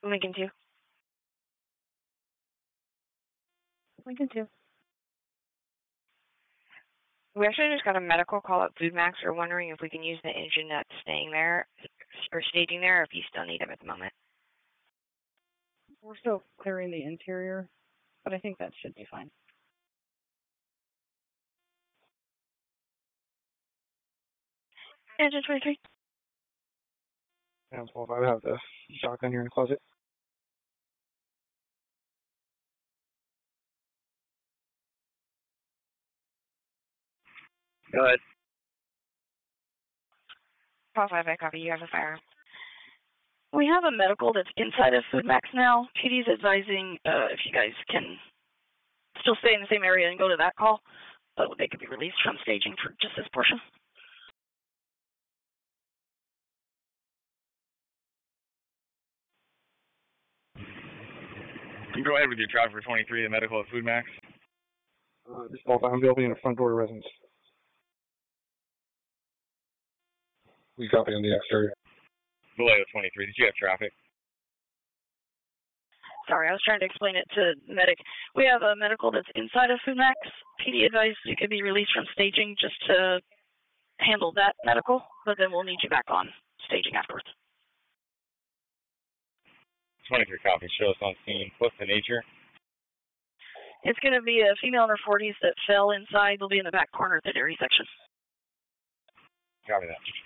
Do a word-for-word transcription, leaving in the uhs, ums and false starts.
Lincoln two. Lincoln two. We actually just got a medical call at Foodmax. We're wondering if we can use the engine that's staying there or staging there, or if you still need him at the moment. We're still clearing the interior, but I think that should be fine. Engine twenty-three. Yeah, twelve five, I have the shotgun here in the closet. Go ahead. twelve five, I copy. You have a firearm. We have a medical that's inside of Foodmax now. P D's advising uh, if you guys can still stay in the same area and go to that call, but they could be released from staging for just this portion. You go ahead with your traffic for twenty-three, the medical at Foodmax. Uh, this twelve five, I'm opening the front door to residence. We copy on the exterior. Vallejo twenty-three, did you have traffic? Sorry, I was trying to explain it to medic. We have a medical that's inside of Foodmax. P D advised you could be released from staging just to handle that medical, but then we'll need you back on staging afterwards. twenty-three copy, show us on scene. What's the nature? It's going to be a female in her forties that fell inside. They'll be in the back corner of the dairy section. Copy that.